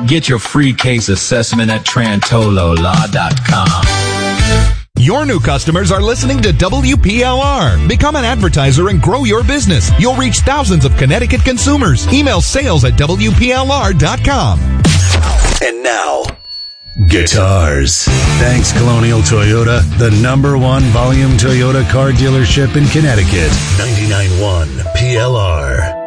Get your free case assessment at trantololaw.com. Your new customers are listening to WPLR. Become an advertiser and grow your business. You'll reach thousands of Connecticut consumers. Email sales@WPLR.com. And now, guitars. Thanks, Colonial Toyota, the #1 volume Toyota car dealership in Connecticut. 99.1 PLR.